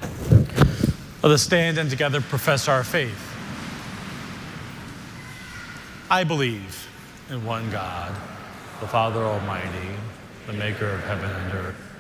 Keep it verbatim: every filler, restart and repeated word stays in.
Let us stand and together profess our faith. I believe in one God, the Father Almighty, the maker of heaven and earth,